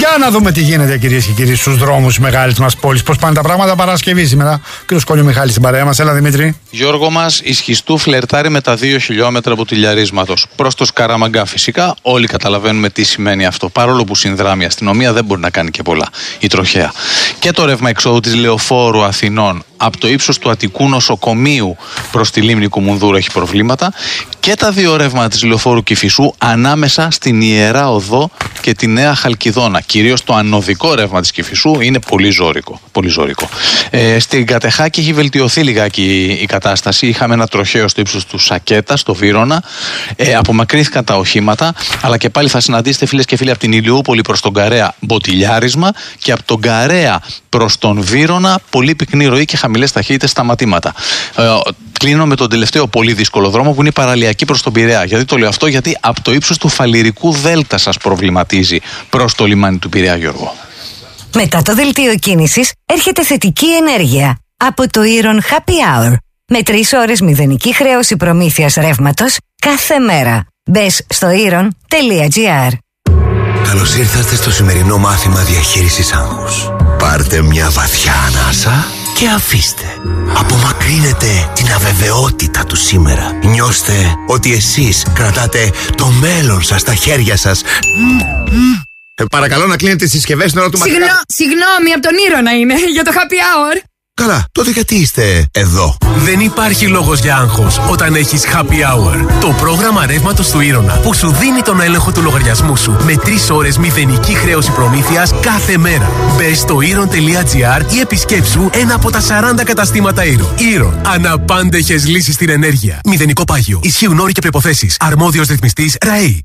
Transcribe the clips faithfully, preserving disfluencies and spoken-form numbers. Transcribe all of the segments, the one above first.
Για να δούμε τι γίνεται, κυρίες και κύριοι, στους δρόμους της μεγάλης μας πόλης. Πώς πάνε τα πράγματα Παρασκευή σήμερα. Κύριος Κολιομιχάλης στην παρέα μας. Έλα, Δημήτρη. Γιώργο μας, η Σχιστού φλερτάρει με τα δύο χιλιόμετρα αποτιλιαρίσματος. Προς το Σκαραμαγκά, φυσικά. Όλοι καταλαβαίνουμε τι σημαίνει αυτό. Παρόλο που συνδράμει η αστυνομία, δεν μπορεί να κάνει και πολλά. Η τροχέα. Και το ρεύμα εξόδου της Λεωφόρου Αθηνών από το ύψος του Αττικού Νοσοκομείου προς τη λίμνη Κουμουνδούρου έχει προβλήματα. Και τα δύο ρεύματα της Λεωφόρου Κηφισού ανάμεσα στην Ιερά Οδό και τη Νέα Χαλκιδόνα. Κυρίως το ανωδικό ρεύμα της Κηφισού είναι πολύ ζώρικο. Πολύ ζώρικο. Ε, στην Κατεχάκη έχει βελτιωθεί λιγάκι η κατάσταση. Είχαμε ένα τροχαίο στο ύψος του Σακέτα, στο Βύρωνα. Ε, απομακρύνθηκαν τα οχήματα, αλλά και πάλι θα συναντήσετε, φίλες και φίλοι, από την Ηλιούπολη προς τον Καρέα μποτιλιάρισμα και από τον Καρέα προς τον Βύρωνα πολύ πυκνή ροή και χαμηλές ταχύτητες σταματήματα. Ε, κλείνω με τον τελευταίο πολύ δύσκολο δρόμο που είναι η παραλιακή προς τον Πειραιά. Γιατί το λέω αυτό? Γιατί από το ύψος του Φαλιρικού Δέλτα σας προβληματίζει προς το λιμάνι του Πειραιά, Γιώργο. Μετά το δελτίο κίνησης έρχεται θετική ενέργεια από το Iron Happy Hour με τρεις ώρες μηδενική χρέωση προμήθειας ρεύματος κάθε μέρα. Μπες στο iron τελεία gr. Καλώς ήρθατε στο σημερινό μάθημα διαχείρισης άγχους. Πάρτε μια βαθιά ανάσα και αφήστε. Απομακρύνετε την αβεβαιότητα του σήμερα. Νιώστε ότι εσείς κρατάτε το μέλλον σας στα χέρια σας. Ε, παρακαλώ να κλείνετε τις συσκευές στην ώρα του μαθήματος. Συγγνώ, συγγνώμη, από τον Ήρωνα είναι, για το happy hour. Καλά, τότε γιατί είστε εδώ? Δεν υπάρχει λόγος για άγχος όταν έχεις happy hour. Το πρόγραμμα ρεύματος του Ήρωνα που σου δίνει τον έλεγχο του λογαριασμού σου με τρεις ώρες μηδενική χρέωση προμήθειας κάθε μέρα. Μπες στο iron τελεία gr ή επισκέψου ένα από τα σαράντα καταστήματα Iron. Iron. Αναπάντεχες λύσεις στην ενέργεια. Μηδενικό πάγιο. Ισχύουν όροι και προϋποθέσεις. Αρμόδιος ρυθμιστής ΡΑΕΗ.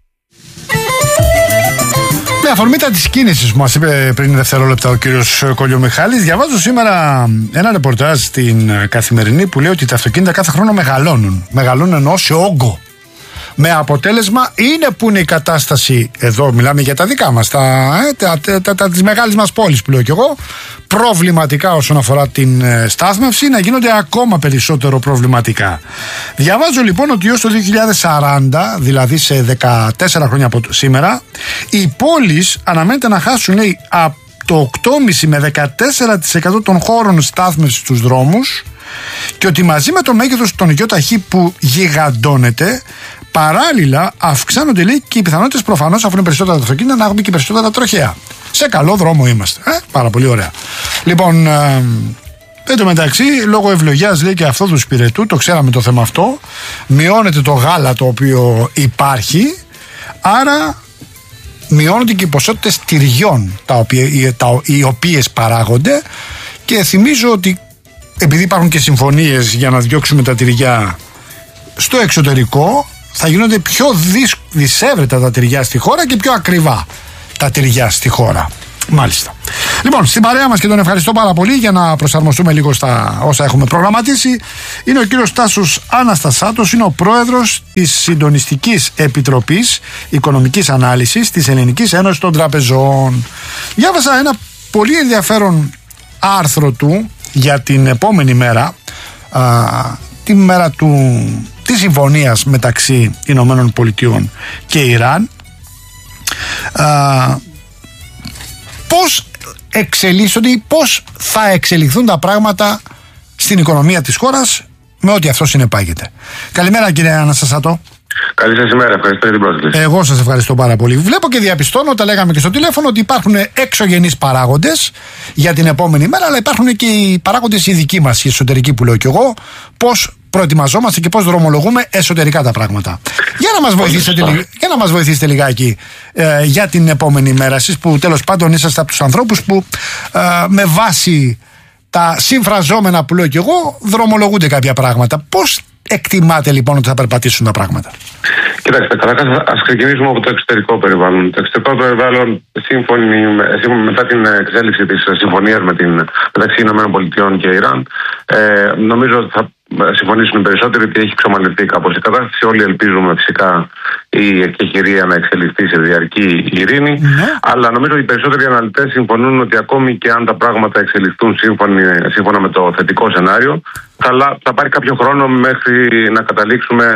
Με αφορμή τα της κίνησης που μας είπε πριν δευτερόλεπτα ο κύριος Κολιομιχάλης, διαβάζω σήμερα ένα ρεπορτάζ στην Καθημερινή που λέει ότι τα αυτοκίνητα κάθε χρόνο μεγαλώνουν. Μεγαλώνουν εννοώ σε όγκο. Με αποτέλεσμα είναι που είναι η κατάσταση, εδώ μιλάμε για τα δικά μας, τα, ε, τα, τα, τα, τα της μεγάλης μας πόλης που λέω κι εγώ, προβληματικά όσον αφορά την ε, στάθμευση, να γίνονται ακόμα περισσότερο προβληματικά. Διαβάζω λοιπόν ότι έως το δύο χιλιάδες σαράντα, δηλαδή σε δεκατέσσερα χρόνια από σήμερα, οι πόλεις αναμένεται να χάσουν, λέει, από το οκτώ κόμμα πέντε με δεκατέσσερα τοις εκατό των χώρων στάθμευσης στους δρόμους και ότι μαζί με το μέγεθος των ΙΟΤΑΧΗ που γιγαντώνεται, παράλληλα αυξάνονται, λέει, και οι πιθανότητες προφανώς, αφού είναι περισσότερα τα αυτοκίνητα, να έχουμε και περισσότερα τα τροχαία. Σε καλό δρόμο είμαστε. Ε? Πάρα πολύ ωραία. Λοιπόν, ε, εν τω μεταξύ, λόγω ευλογιάς, λέει, και αυτού του σπιρετού, το ξέραμε το θέμα αυτό, μειώνεται το γάλα το οποίο υπάρχει, άρα μειώνονται και οι ποσότητες τυριών τα οποία, τα, οι οποίες παράγονται, και θυμίζω ότι επειδή υπάρχουν και συμφωνίες για να διώξουμε τα τυριά στο εξωτερικό, θα γίνονται πιο δυσ, δυσέβρετα τα τυριά στη χώρα και πιο ακριβά τα τυριά στη χώρα. Μάλιστα. Λοιπόν, στην παρέα μας, και τον ευχαριστώ πάρα πολύ, για να προσαρμοστούμε λίγο στα όσα έχουμε προγραμματίσει, είναι ο κύριος Τάσος Αναστασάτος, είναι ο πρόεδρος της Συντονιστικής Επιτροπής Οικονομικής Ανάλυσης της Ελληνικής Ένωσης των Τραπεζών. Διάβασα ένα πολύ ενδιαφέρον άρθρο του για την επόμενη μέρα, α, τη μέρα του, της συμφωνίας μεταξύ Ηνωμένων Πολιτειών και Ιράν. Α, πώς εξελίσσονται ή πώς θα εξελιχθούν τα πράγματα στην οικονομία της χώρας με ό,τι αυτό συνεπάγεται. Καλημέρα, κύριε Αναστασάτο. Καλή σας ημέρα, ευχαριστώ για την πρόσκληση. Εγώ σας ευχαριστώ πάρα πολύ. Βλέπω και διαπιστώνω, τα λέγαμε και στο τηλέφωνο, ότι υπάρχουν εξωγενείς παράγοντες για την επόμενη μέρα, αλλά υπάρχουν και οι παράγοντες οι δικοί μας, οι εσωτερικοί που λέω κι εγώ, πώς προετοιμαζόμαστε και πώς δρομολογούμε εσωτερικά τα πράγματα. Για να μας βοηθήσετε, για να μας βοηθήσετε λιγάκι ε, για την επόμενη μέρα, εσείς που τέλος πάντων είσαστε από τους ανθρώπους που ε, με βάση τα συμφραζόμενα που λέω κι εγώ δρομολογούνται κάποια πράγματα. Πώς εκτιμάτε λοιπόν ότι θα περπατήσουν τα πράγματα? Κοιτάξτε, καταρχάς ας ξεκινήσουμε από το εξωτερικό περιβάλλον. Το εξωτερικό περιβάλλον, σύμφωνη, μετά την εξέλιξη της συμφωνίας με την, μεταξύ ΗΠΑ και Ιράν, ε, νομίζω ότι θα συμφωνήσουν οι περισσότεροι ότι έχει ξομαλυνθεί κάπως η κατάσταση. Όλοι ελπίζουμε φυσικά η εκεχηρία να εξελιχθεί σε διαρκή ειρήνη. Ναι. Αλλά νομίζω ότι οι περισσότεροι αναλυτές συμφωνούν ότι ακόμη και αν τα πράγματα εξελιχθούν σύμφωνα με το θετικό σενάριο, θα, θα πάρει κάποιο χρόνο μέχρι να καταλήξουμε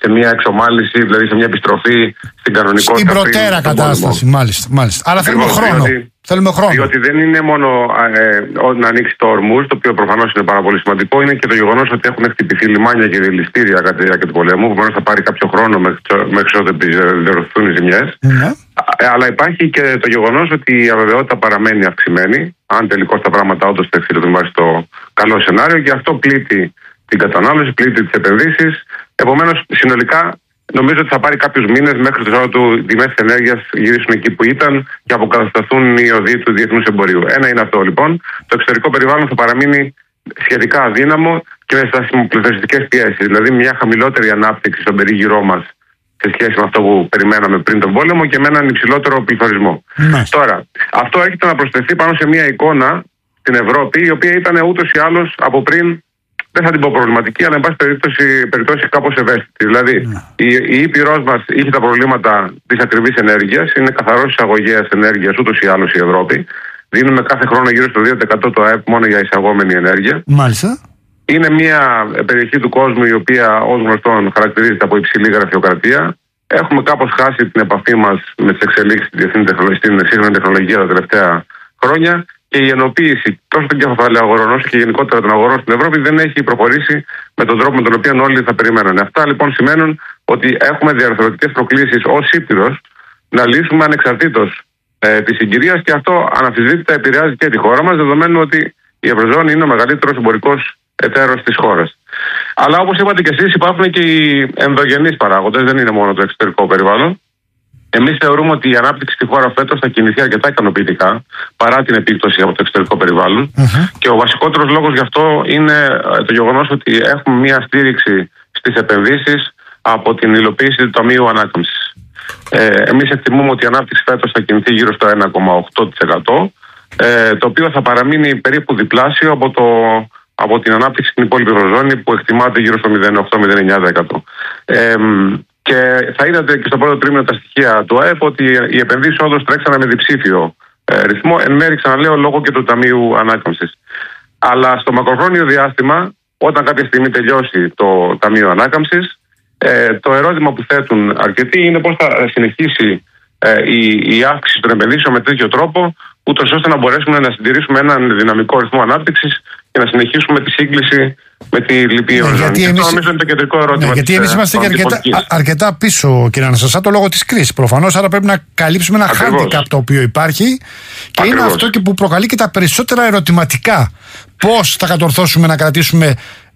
σε μια εξομάλυση, δηλαδή σε μια επιστροφή στην κανονικότητα. Στην προτέρα κατάσταση, μάλιστα, μάλιστα. Αλλά θέλουμε χρόνο. Διότι, θέλουμε χρόνο. Διότι δεν είναι μόνο ε, να ανοίξει το Ορμούζ, το οποίο προφανώς είναι πάρα πολύ σημαντικό, είναι και το γεγονός ότι έχουν χτυπηθεί λιμάνια και δηληστήρια κατά τη διάρκεια του πολέμου, που θα πάρει κάποιο χρόνο μέχρι ότου διορθωθούν οι ζημιές. Ναι. Αλλά υπάρχει και το γεγονός ότι η αβεβαιότητα παραμένει αυξημένη, αν τελικώς τα πράγματα όντως θα εξελιχθούν στο καλό σενάριο, και αυτό πλήττει την κατανάλωση, πλήττει τις επενδύσεις. Επομένως, συνολικά, νομίζω ότι θα πάρει κάποιους μήνες μέχρι το ώρα του οι τιμές της ενέργειας γυρίσουν εκεί που ήταν και αποκατασταθούν οι οδοί του διεθνούς εμπορίου. Ένα είναι αυτό λοιπόν. Το εξωτερικό περιβάλλον θα παραμείνει σχετικά αδύναμο και με στασιμοπληθωριστικές πιέσεις. Δηλαδή, μια χαμηλότερη ανάπτυξη στον περίγυρό μας σε σχέση με αυτό που περιμέναμε πριν τον πόλεμο και με έναν υψηλότερο πληθωρισμό. Mm. Τώρα, αυτό έρχεται να προσθεθεί πάνω σε μια εικόνα στην Ευρώπη, η οποία ήταν ούτως ή άλλως από πριν, δεν θα την πω προβληματική, αλλά εν πάση περιπτώσει, περιπτώσει κάπως ευαίσθητη. Δηλαδή, mm. η, η Ήπειρός μας είχε τα προβλήματα της ακριβής ενέργειας, είναι καθαρός εισαγωγέας ενέργειας ούτως ή άλλως η Ευρώπη. Δίνουμε κάθε χρόνο γύρω στο δύο τοις εκατό το ΑΕΠ μόνο για εισαγόμενη ενέργεια. Μάλιστα. Είναι μια περιοχή του κόσμου η οποία ως γνωστόν χαρακτηρίζεται από υψηλή γραφειοκρατία. Έχουμε κάπως χάσει την επαφή μας με τις εξελίξεις στην σύγχρονη τεχνολογία τα τελευταία χρόνια και η ενοποίηση τόσο των κεφαλαίων αγορών όσο και γενικότερα των αγορών στην Ευρώπη δεν έχει προχωρήσει με τον τρόπο με τον οποίο όλοι θα περιμένουν. Αυτά λοιπόν σημαίνουν ότι έχουμε διαρθρωτικές προκλήσεις ως Ήπειρος να λύσουμε ανεξαρτήτως ε, της συγκυρίας, και αυτό αναμφισβήτητα επηρεάζει και τη χώρα μας, δεδομένου ότι η Ευρωζώνη είναι ο μεγαλύτερος εμπορικός εταίρος της χώρας. Αλλά όπως είπατε και εσείς, υπάρχουν και οι ενδογενείς παράγοντες, δεν είναι μόνο το εξωτερικό περιβάλλον. Εμείς θεωρούμε ότι η ανάπτυξη στη χώρα φέτος θα κινηθεί αρκετά ικανοποιητικά παρά την επίπτωση από το εξωτερικό περιβάλλον. Mm-hmm. Και ο βασικότερος λόγος γι' αυτό είναι το γεγονός ότι έχουμε μια στήριξη στις επενδύσεις από την υλοποίηση του Ταμείου Ανάκαμψης. Ε, εμείς εκτιμούμε ότι η ανάπτυξη φέτος θα κινηθεί γύρω στο ένα κόμμα οκτώ τοις εκατό, ε, το οποίο θα παραμείνει περίπου διπλάσιο από το. από την ανάπτυξη στην υπόλοιπη Ευρωζώνη που εκτιμάται γύρω στο μηδέν κόμμα οκτώ με μηδέν κόμμα εννιά τοις εκατό. Ε, και θα είδατε και στο πρώτο τρίμηνο τα στοιχεία του ΑΕΠ ότι οι επενδύσεις όντως τρέξανε με διψήφιο ε, ρυθμό, εν μέρει ξαναλέω λόγω και του Ταμείου Ανάκαμψης. Αλλά στο μακροχρόνιο διάστημα, όταν κάποια στιγμή τελειώσει το Ταμείο Ανάκαμψης, ε, το ερώτημα που θέτουν αρκετοί είναι πώς θα συνεχίσει ε, η, η αύξηση των επενδύσεων με τέτοιο τρόπο, ούτως ώστε να μπορέσουμε να συντηρήσουμε έναν δυναμικό ρυθμό ανάπτυξης και να συνεχίσουμε τη σύγκληση με τη λυπή Ευρωζώνη. Ναι, γιατί εμείς, νομίζω είναι το κεντρικό ερώτημα. Ναι, γιατί εμείς είμαστε και αρκετά, αρκετά πίσω, κύριε Αναστασά, το λόγο της κρίσης. Προφανώς, άρα πρέπει να καλύψουμε ένα handicap το οποίο υπάρχει και Ακριβώς. είναι αυτό και που προκαλεί και τα περισσότερα ερωτηματικά. Πώς θα κατορθώσουμε να κρατήσουμε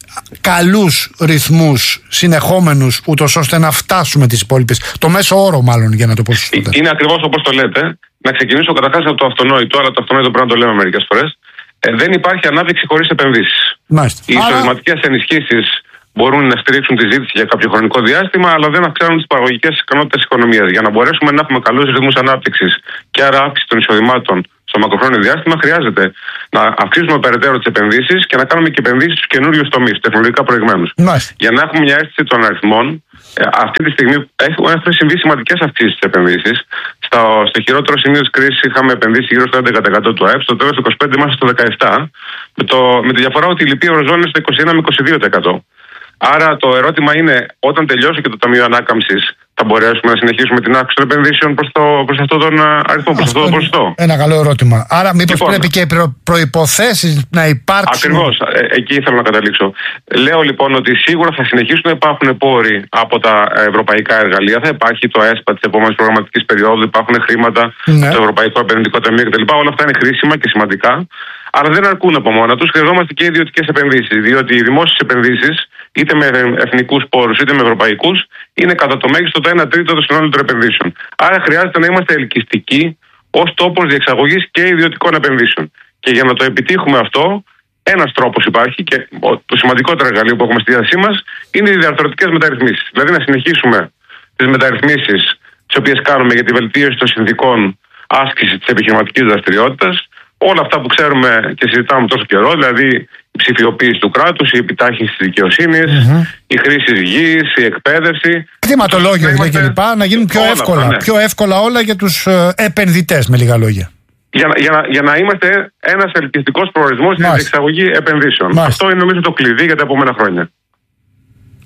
καλούς ρυθμούς συνεχόμενους, ούτως ώστε να φτάσουμε τις υπόλοιπες. Το μέσο όρο, μάλλον, για να το πω σωστά. Είναι ακριβώς όπως το λέτε. Να ξεκινήσω καταρχάς από το αυτονόητο, αλλά το αυτονόητο πρέπει να το λέμε μερικές φορές. Ε, δεν υπάρχει ανάπτυξη χωρίς επενδύσεις. Μάλιστα. Οι εισοδηματικές ενισχύσεις μπορούν να στηρίξουν τη ζήτηση για κάποιο χρονικό διάστημα, αλλά δεν αυξάνουν τις παραγωγικές ικανότητες της οικονομίας. Για να μπορέσουμε να έχουμε καλούς ρυθμούς ανάπτυξης και άρα αύξηση των εισοδημάτων στο μακροχρόνιο διάστημα, χρειάζεται να αυξήσουμε περαιτέρω τις επενδύσεις και να κάνουμε και επενδύσεις στους καινούριους τομείς, τεχνολογικά προηγμένους. Για να έχουμε μια αίσθηση των αριθμών, αυτή τη στιγμή έχουν συμβεί σημαντικές αυξήσεις στις επενδύσεις. Στο, στο χειρότερο σημείο της κρίσης είχαμε επενδύσει γύρω στο έντεκα τοις εκατό του ΑΕΠ, στο τέλος του είκοσι πέντε είμαστε στο δεκαεπτά τοις εκατό, με, το, με τη διαφορά ότι η λυπή Ευρωζώνη είναι στο είκοσι ένα με είκοσι δύο τοις εκατό. Άρα το ερώτημα είναι, όταν τελειώσει και το Ταμείο Ανάκαμψης, θα μπορέσουμε να συνεχίσουμε την αύξηση των επενδύσεων προς, το, προς αυτόν τον αριθμό, προς αυτό το ποσοστό? Ένα καλό ερώτημα. Άρα, μήπως λοιπόν, πρέπει και προ, προϋποθέσεις να υπάρξουν. Ακριβώς, ε, εκεί ήθελα να καταλήξω. Λέω λοιπόν ότι σίγουρα θα συνεχίσουν να υπάρχουν πόροι από τα ευρωπαϊκά εργαλεία. Θα υπάρχει το ΕΣΠΑ της επόμενης προγραμματικής περίοδου, υπάρχουν χρήματα, ναι. το Ευρωπαϊκό Επενδυτικό Ταμείο κτλ. Όλα αυτά είναι χρήσιμα και σημαντικά. Αλλά δεν αρκούν από μόνα τους. Χρειαζόμαστε και ιδιωτικές επενδύσεις. Διότι οι δημόσιες επενδύσεις, είτε με εθνικούς πόρους είτε με ευρωπαϊκούς, είναι κατά το μέγιστο το ένα τρίτο των συνόλων των επενδύσεων. Άρα χρειάζεται να είμαστε ελκυστικοί ως τόπος διεξαγωγής και ιδιωτικών επενδύσεων. Και για να το επιτύχουμε αυτό, ένας τρόπος υπάρχει και το σημαντικότερο εργαλείο που έχουμε στη διάθεσή μας είναι οι διαρθρωτικές μεταρρυθμίσεις. Δηλαδή να συνεχίσουμε τις μεταρρυθμίσεις τις οποίες κάνουμε για τη βελτίωση των συνθηκών άσκησης της επιχειρηματικής δραστηριότητας. Όλα αυτά που ξέρουμε και συζητάμε τόσο καιρό, δηλαδή η ψηφιοποίηση του κράτους, η επιτάχυνση της δικαιοσύνης, mm-hmm. η χρήση γης, η εκπαίδευση. Κτηματολόγιο δηλαδή και λοιπά, να γίνουν πιο εύκολα, αυτά, ναι. πιο εύκολα όλα για τους ε, επενδυτές, με λίγα λόγια. Για, για, να, για να είμαστε ένας ελκυστικός προορισμός για την εξαγωγή επενδύσεων. Μάλιστα. Αυτό είναι νομίζω το κλειδί για τα επόμενα χρόνια.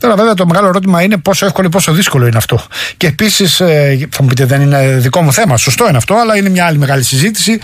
Τώρα, βέβαια, το μεγάλο ερώτημα είναι πόσο εύκολο ή πόσο δύσκολο είναι αυτό. Και επίσης, ε, θα μου πείτε, δεν είναι δικό μου θέμα. Σωστό είναι αυτό, αλλά είναι μια άλλη μεγάλη συζήτηση.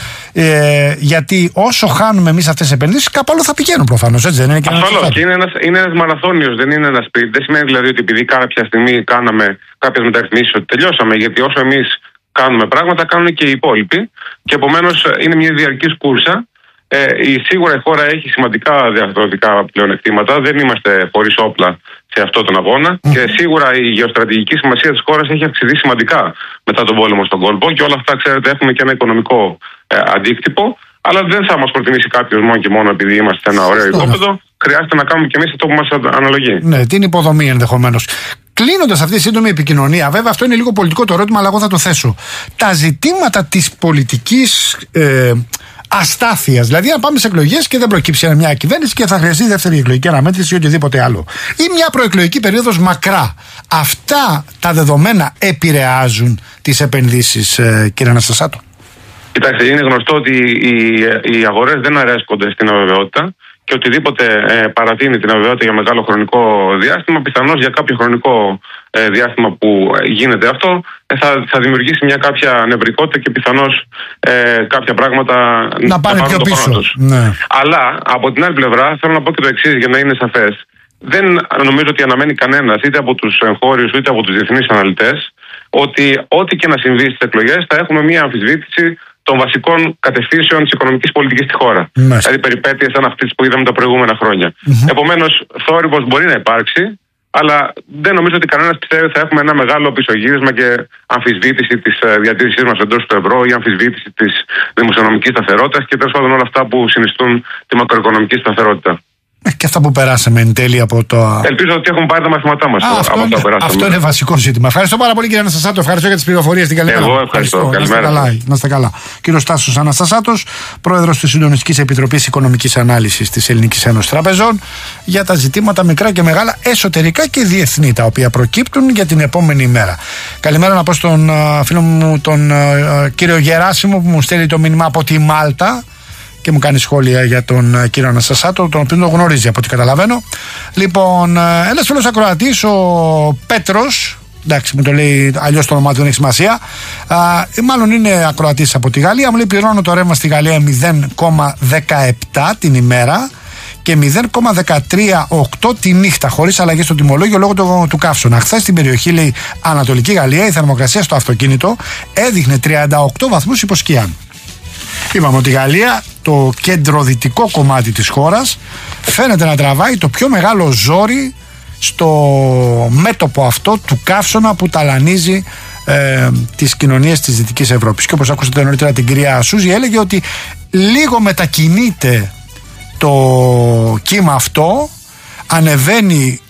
Ε, γιατί όσο χάνουμε εμείς αυτές τις επενδύσεις, κάπου άλλο θα πηγαίνουν προφανώς. Έτσι δεν είναι? Ασφαλώς. Είναι ένας, είναι ένας μαραθώνιος, δεν είναι ένα σπίτι. Δεν σημαίνει δηλαδή ότι επειδή κάποια στιγμή κάναμε κάποιες μεταρρυθμίσεις ότι τελειώσαμε. Γιατί όσο εμείς κάνουμε πράγματα, κάνουν και οι υπόλοιποι. Και επομένως είναι μια διαρκής κούρσα. Ε, η, σίγουρα η χώρα έχει σημαντικά διαρθρωτικά πλεονεκτήματα. Δεν είμαστε χωρίς όπλα σε αυτόν τον αγώνα. Mm. Και σίγουρα η γεωστρατηγική σημασία της χώρας έχει αυξηθεί σημαντικά μετά τον πόλεμο στον κόλπο. Και όλα αυτά, ξέρετε, έχουμε και ένα οικονομικό ε, αντίκτυπο. Αλλά δεν θα μας προτιμήσει κάποιος μόνο και μόνο επειδή είμαστε σε ένα ωραίο οικόπεδο. Χρειάζεται να κάνουμε και εμείς αυτό που μας αναλογεί. Ναι, την υποδομή ενδεχομένως. Κλείνοντας αυτή τη σύντομη επικοινωνία, βέβαια αυτό είναι λίγο πολιτικό το ερώτημα, αλλά εγώ θα το θέσω. Τα ζητήματα της πολιτικής ε, αστάθειας, δηλαδή αν πάμε σε εκλογές και δεν προκύψει μια κυβέρνηση και θα χρειαστεί δεύτερη εκλογική αναμέτρηση ή οτιδήποτε άλλο, ή μια προεκλογική περίοδος μακρά, αυτά τα δεδομένα επηρεάζουν τις επενδύσεις, ε, κύριε Αναστασάτο? Κοιτάξτε, είναι γνωστό ότι οι, οι αγορές δεν αρέσκονται στην αβεβαιότητα και οτιδήποτε ε, παρατείνει την αβεβαιότητα για μεγάλο χρονικό διάστημα, πιθανώς για κάποιο χρονικό ε, διάστημα που γίνεται αυτό, ε, θα, θα δημιουργήσει μια κάποια νευρικότητα και πιθανώς ε, κάποια πράγματα να πάνε πιο πίσω. Ναι. Αλλά από την άλλη πλευρά θέλω να πω και το εξής για να είναι σαφές. Δεν νομίζω ότι αναμένει κανένας, είτε από τους εγχώριους είτε από τους διεθνείς αναλυτές, ότι ό,τι και να συμβεί στις εκλογές θα έχουμε μια αμφισβήτηση των βασικών κατευθύνσεων της οικονομικής πολιτικής στη χώρα. Mm-hmm. Δηλαδή περιπέτειες σαν αυτές που είδαμε τα προηγούμενα χρόνια. Mm-hmm. Επομένως, θόρυβος μπορεί να υπάρξει, αλλά δεν νομίζω ότι κανένας πιστεύει ότι θα έχουμε ένα μεγάλο πισωγύρισμα και αμφισβήτηση της διατήρησής μας εντός του ευρώ ή αμφισβήτηση της δημοσιονομικής σταθερότητας και τέλος πάντων όλα αυτά που συνιστούν τη μακροοικονομική σταθερότητα. Και αυτά που περάσαμε εν τέλει από το. Ελπίζω ότι έχουν πάρει τα μαθήματά μας. Αυτό, από είναι, αυτό είναι βασικό ζήτημα. Ευχαριστώ πάρα πολύ, κύριε Αναστασάτο. Ευχαριστώ για τις πληροφορίες. Την καλή μέρα. Εγώ ευχαριστώ. ευχαριστώ. Να είστε καλά. Να είστε καλά. Κύριος Τάσος Αναστασάτος, πρόεδρος της Συντονιστικής Επιτροπής Οικονομικής Ανάλυσης της Ελληνικής Ένωσης Τραπεζών, για τα ζητήματα μικρά και μεγάλα, εσωτερικά και διεθνή, τα οποία προκύπτουν για την επόμενη μέρα. Καλημέρα να πω στον uh, φίλο μου, τον uh, κύριο Γεράσιμο, που μου στέλνει το μήνυμα από τη Μάλτα και μου κάνει σχόλια για τον uh, κύριο Αναστασάτο, τον οποίο τον γνωρίζει από ό,τι καταλαβαίνω. Λοιπόν, uh, ένας φίλος ακροατής, ο Πέτρος, εντάξει, μου το λέει αλλιώς το όνομά του, δεν έχει σημασία. Uh, μάλλον είναι ακροατής από τη Γαλλία. Μου λέει: πληρώνω το ρεύμα στη Γαλλία μηδέν κόμμα δεκαεπτά την ημέρα και μηδέν κόμμα δεκατρία οκτώ τη νύχτα, χωρίς αλλαγές στο τιμολόγιο λόγω του, του καύσωνα. Χθες στην περιοχή, λέει, Ανατολική Γαλλία, η θερμοκρασία στο αυτοκίνητο έδειχνε τριάντα οκτώ βαθμούς υποσκιάν. Είπαμε ότι η Γαλλία, το κεντροδυτικό κομμάτι της χώρας, φαίνεται να τραβάει το πιο μεγάλο ζόρι στο μέτωπο αυτό του καύσωνα που ταλανίζει ε, τις κοινωνίες της Δυτικής Ευρώπης. Και όπως ακούσατε νωρίτερα την κυρία Σούζη, έλεγε ότι λίγο μετακινείται το κύμα αυτό, ανεβαίνει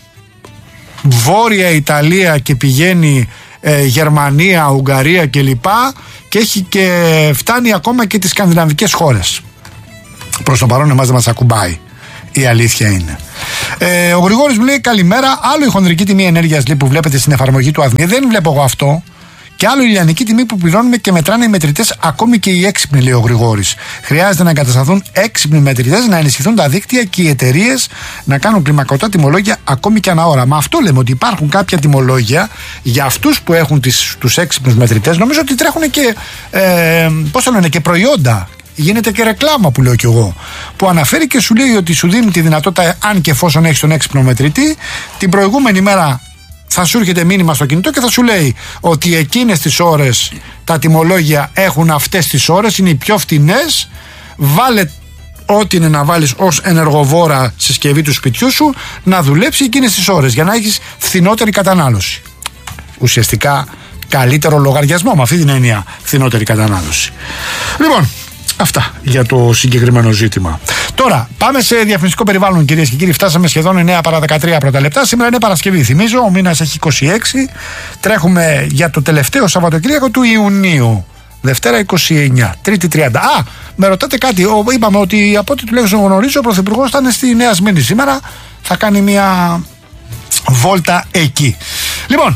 βόρεια Ιταλία και πηγαίνει ε, Γερμανία, Ουγγαρία κλπ. Και έχει και φτάνει ακόμα και τις σκανδιναβικές χώρες. Προς το παρόν εμάς δεν μας ακουμπάει, η αλήθεια είναι. Ε, ο Γρηγόρης μου λέει: καλημέρα. Άλλο η χονδρική τιμή ενέργειας, λέει, που βλέπετε στην εφαρμογή του ΑΔΜΗ. Δεν βλέπω εγώ αυτό. Και άλλο η λιανική τιμή που πληρώνουμε και μετράνε οι μετρητές, ακόμη και οι έξυπνοι, λέει ο Γρηγόρης. Χρειάζεται να εγκατασταθούν έξυπνοι μετρητές, να ενισχυθούν τα δίκτυα και οι εταιρείες να κάνουν κλιμακωτά τιμολόγια ακόμη και ανά ώρα. Μα αυτό λέμε, ότι υπάρχουν κάποια τιμολόγια για αυτούς που έχουν τις, τους έξυπνους μετρητές. Νομίζω ότι τρέχουν και, ε, πώς το λένε, και προϊόντα. Γίνεται και ρεκλάμα, που λέω κι εγώ, που αναφέρει και σου λέει ότι σου δίνει τη δυνατότητα, αν και εφόσον έχεις τον έξυπνο μετρητή, την προηγούμενη μέρα θα σου έρχεται μήνυμα στο κινητό και θα σου λέει ότι εκείνες τις ώρες τα τιμολόγια έχουν αυτές τις ώρες, είναι οι πιο φτηνές, βάλε ό,τι είναι να βάλεις ως ενεργοβόρα συσκευή του σπιτιού σου να δουλέψει εκείνες τις ώρες για να έχεις φθηνότερη κατανάλωση. Ουσιαστικά καλύτερο λογαριασμό, με αυτή την έννοια φθηνότερη κατανάλωση. Λοιπόν, αυτά για το συγκεκριμένο ζήτημα. Τώρα, πάμε σε διαφημιστικό περιβάλλον, κυρίες και κύριοι. Φτάσαμε σχεδόν εννέα παρά δεκατρία πρώτα λεπτά. Σήμερα είναι Παρασκευή. Θυμίζω, ο μήνας έχει είκοσι έξι. Τρέχουμε για το τελευταίο Σαββατοκύριακο του Ιουνίου. Δευτέρα είκοσι εννέα. Τρίτη τριάντα. Α, με ρωτάτε κάτι. Είπαμε ότι από ό,τι τουλάχιστον γνωρίζω, ο Πρωθυπουργός ήταν στη Νέα Σμύρνη σήμερα. Θα κάνει μια βόλτα εκεί. Λοιπόν,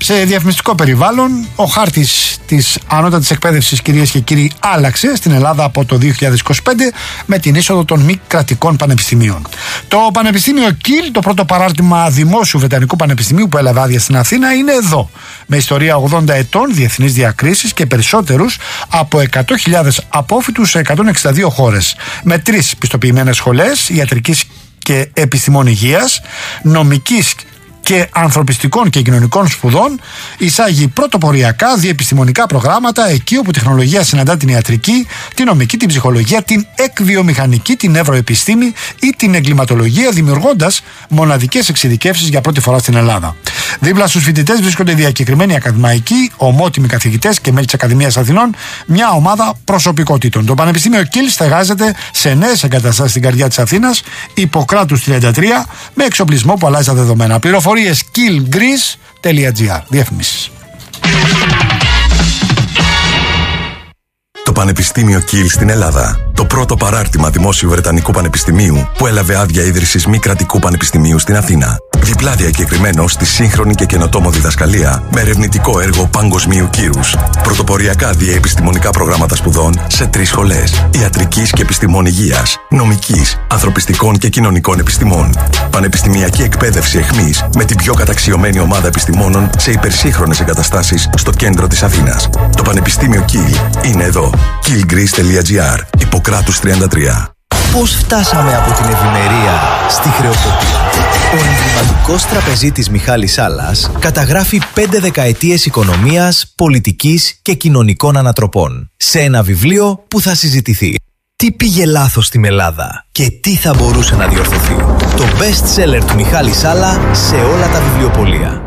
σε διαφημιστικό περιβάλλον, ο χάρτης της ανώτατης εκπαίδευσης, κυρίες και κύριοι, άλλαξε στην Ελλάδα από το δύο χιλιάδες είκοσι πέντε με την είσοδο των μη κρατικών πανεπιστημίων. Το Πανεπιστήμιο Κιλ, το πρώτο παράρτημα δημόσιου Βρετανικού Πανεπιστημίου που έλαβε άδεια στην Αθήνα, είναι εδώ. Με ιστορία ογδόντα ετών, διεθνείς διακρίσεις και περισσότερους από εκατό χιλιάδες απόφοιτους σε εκατόν εξήντα δύο χώρες. Με τρεις πιστοποιημένες σχολές ιατρικής και επιστημών υγείας, νομικής και ανθρωπιστικών και κοινωνικών σπουδών, εισάγει πρωτοποριακά διεπιστημονικά προγράμματα εκεί όπου τεχνολογία συναντά την ιατρική, την νομική, την ψυχολογία, την εκβιομηχανική, την νευροεπιστήμη ή την εγκληματολογία, δημιουργώντας μοναδικές εξειδικεύσεις για πρώτη φορά στην Ελλάδα. Δίπλα στους φοιτητές βρίσκονται διακεκριμένοι ακαδημαϊκοί, ομότιμοι καθηγητές και μέλη της Ακαδημίας Αθηνών, μια ομάδα προσωπικότητων. Το Πανεπιστήμιο Κιλ στεγάζεται σε νέες εγκαταστάσεις στην καρδιά της Αθήνας, Ιπποκράτους τριάντα τρία, με εξοπλισμό που αλλάζει τα δεδομένα. Πληροφορίες killgreece τελεία gr. Διαφημίσεις. Το Πανεπιστήμιο Κιλ στην Ελλάδα. Το πρώτο παράρτημα δημόσιου Βρετανικού Πανεπιστημίου που έλαβε άδεια ίδρυσης μη κρατικού πανεπιστημίου στην Αθήνα. Διπλά διακεκριμένο στη σύγχρονη και καινοτόμο διδασκαλία με ερευνητικό έργο παγκοσμίου κύρους. Πρωτοποριακά διαεπιστημονικά προγράμματα σπουδών σε τρεις σχολές: ιατρικής και επιστημών υγείας, νομικής, ανθρωπιστικών και κοινωνικών επιστημών. Πανεπιστημιακή εκπαίδευση εχμής με την πιο καταξιωμένη ομάδα επιστημόνων σε υπερσύγχρονες εγκαταστάσεις στο κέντρο της Αθήνας. Το Πανεπιστήμιο Κιλ είναι εδώ. killgreece τελεία gr. Ιπποκράτους τριάντα τρία. Πώς φτάσαμε από την ευημερία στη χρεοκοπία? Ο εμβληματικός τραπεζίτης Μιχάλης Σάλλας καταγράφει πέντε δεκαετίες οικονομίας, πολιτικής και κοινωνικών ανατροπών σε ένα βιβλίο που θα συζητηθεί. Τι πήγε λάθος στην Ελλάδα και τι θα μπορούσε να διορθωθεί? Το best seller του Μιχάλη Σάλλα σε όλα τα βιβλιοπωλεία.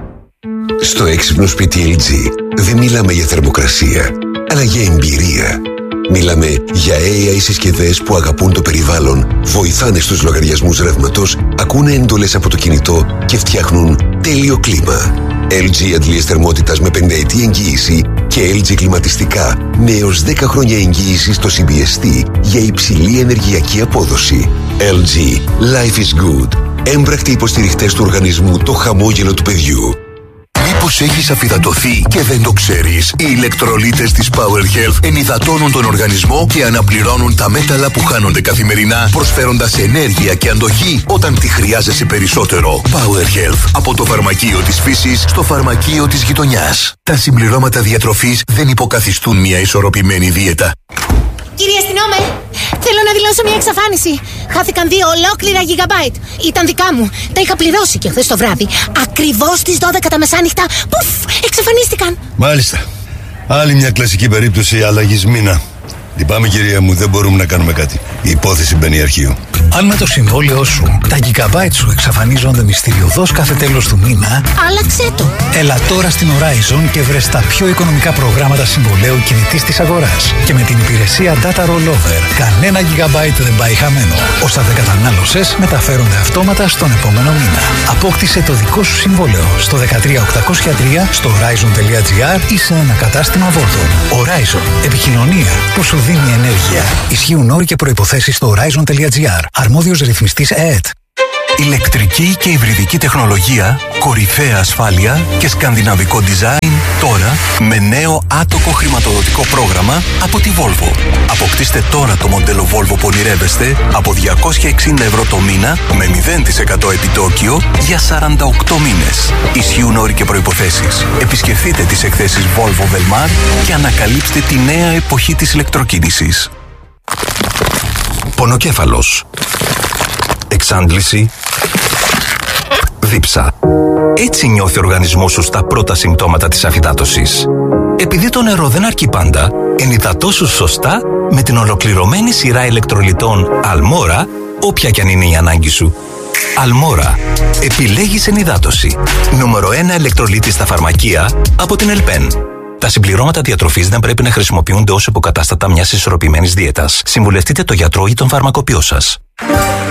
Στο έξυπνο σπίτι ελ τζι δεν μιλάμε για θερμοκρασία, αλλά για εμπειρία. Μιλάμε για έι άι συσκευές που αγαπούν το περιβάλλον, βοηθάνε στους λογαριασμούς ρεύματος, ακούνε έντολες από το κινητό και φτιάχνουν τέλειο κλίμα. ελ τζι αντλίες θερμότητας με πενταετή εγγύηση και ελ τζι κλιματιστικά με έως δέκα χρόνια εγγύηση στο σι μπι ες τι για υψηλή ενεργειακή απόδοση. ελ τζι. Life is good. Έμπρακτοι υποστηριχτές του οργανισμού Το Χαμόγελο του Παιδιού. Μήπως έχεις αφυδατωθεί και δεν το ξέρεις? Οι ηλεκτρολίτες της Power Health ενυδατώνουν τον οργανισμό και αναπληρώνουν τα μέταλλα που χάνονται καθημερινά, προσφέροντας ενέργεια και αντοχή όταν τη χρειάζεσαι περισσότερο. Power Health. Από το φαρμακείο της φύσης στο φαρμακείο της γειτονιάς. Τα συμπληρώματα διατροφής δεν υποκαθιστούν μια ισορροπημένη δίαιτα. Κύριε αστυνόμε, θέλω να δηλώσω μια εξαφάνιση. Χάθηκαν δύο ολόκληρα γιγαμπάιτ. Ήταν δικά μου. Τα είχα πληρώσει και χθες το βράδυ. Ακριβώς στις δώδεκα τα μεσάνυχτα. Πουφ, εξαφανίστηκαν. Μάλιστα. Άλλη μια κλασική περίπτωση αλλαγής μήνα. Λυπάμαι, κυρία μου, δεν μπορούμε να κάνουμε κάτι. Η υπόθεση μπαίνει αρχείο. Αν με το συμβόλαιό σου τα gigabyte σου εξαφανίζονται μυστηριωδώς κάθε τέλος του μήνα, άλλαξε το. Έλα τώρα στην Horizon και βρες τα πιο οικονομικά προγράμματα συμβολαίου κινητής της αγοράς. Και με την υπηρεσία Data Rollover, κανένα gigabyte δεν πάει χαμένο. Όσα δεν κατανάλωσες μεταφέρονται αυτόματα στον επόμενο μήνα. Απόκτησε το δικό σου συμβόλαιο στο δεκατρία οκτακόσια τρία, στο horizon τελεία gr ή σε ένα κατάστημα Vodafone. Horizon. Επικοινωνία που σου δίνει ενέργεια. Ισχύουν όροι και προϋποθέσεις στο horizon τελεία gr. Αρμόδιος ρυθμιστής ΕΕΤ. Ηλεκτρική και υβριδική τεχνολογία, κορυφαία ασφάλεια και σκανδιναβικό design τώρα με νέο άτοκο χρηματοδοτικό πρόγραμμα από τη Volvo. Αποκτήστε τώρα το μοντέλο Volvo που ονειρεύεστε από διακόσια εξήντα ευρώ το μήνα με μηδέν τοις εκατό επιτόκιο για σαράντα οκτώ μήνες. Ισχύουν όροι και προϋποθέσεις. Επισκεφτείτε τις εκθέσεις Volvo Velmar και ανακαλύψτε τη νέα εποχή της ηλεκτροκίνησης. Πονοκέφαλος. Εξάντληση. Δίψα. Έτσι νιώθει ο οργανισμός σου στα πρώτα συμπτώματα της αφυδάτωσης. Επειδή το νερό δεν αρκεί πάντα, ενυδατώσου σωστά με την ολοκληρωμένη σειρά ηλεκτρολιτών Almora, όποια κι αν είναι η ανάγκη σου. Almora. Επιλέγεις ενυδάτωση. Νούμερο ένα ηλεκτρολίτη στα φαρμακεία από την Ελπέν. Τα συμπληρώματα διατροφής δεν πρέπει να χρησιμοποιούνται ως υποκατάστατα μιας ισορροπημένης δίαιτας. Συμβουλευτείτε τον γιατρό ή τον φαρμακοποιό σας.